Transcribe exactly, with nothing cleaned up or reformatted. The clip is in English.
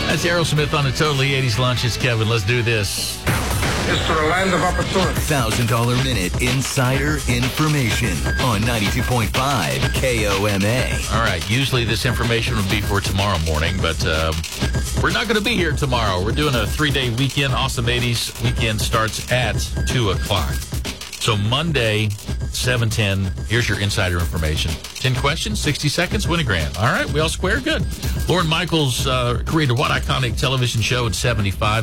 That's Aerosmith on the Totally eighties Lunch. It's Kevin. Let's do this. It's the land of opportunity. one thousand dollars Minute Insider Information on ninety-two point five K O M A. All right. Usually this information would be for tomorrow morning, but um, we're not going to be here tomorrow. We're doing a three-day weekend. Awesome eighties weekend starts at two o'clock. So Monday, seven ten, here's your insider information. ten questions, sixty seconds, win a grand. All right, we all square? Good. Lauren Michaels uh, created what iconic television show in seventy-five?